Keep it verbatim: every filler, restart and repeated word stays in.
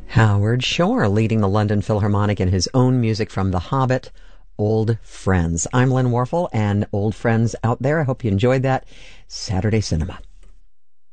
Howard Shore leading the London Philharmonic in his own music from The Hobbit, Old Friends. I'm Lynn Warfel, and old friends out there, I hope you enjoyed that Saturday Cinema.